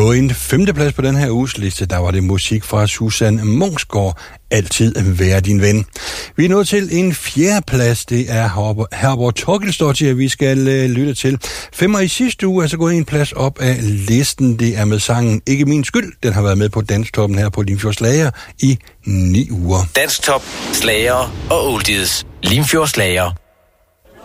På en 5. plads på den her uges liste, der var det musik fra Susan Munksgaard, Altid være din ven. Vi er nået til en 4. plads, det er Herborg Torkelsdottir, vi skal lytte til. 5. i sidste uge er så gået en plads op af listen, det er med sangen Ikke min skyld. Den har været med på Danstoppen her på Limfjords Slager i 9 uger. Danstop, Slager og Oldies. Limfjords Slager.